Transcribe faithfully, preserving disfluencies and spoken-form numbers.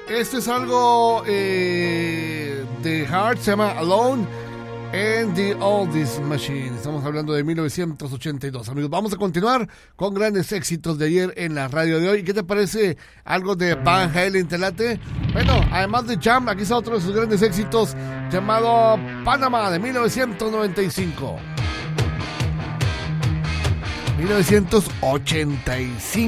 Este es algo eh, de Heart, se llama Alone and the Oldies Machine. Estamos hablando de mil novecientos ochenta y dos, amigos. Vamos a continuar con grandes éxitos de ayer en la radio de hoy. ¿Qué te parece algo de Van Halen, te late? Bueno, además de Jam, aquí está otro de sus grandes éxitos llamado Panama de mil novecientos noventa y cinco. mil novecientos ochenta y cinco.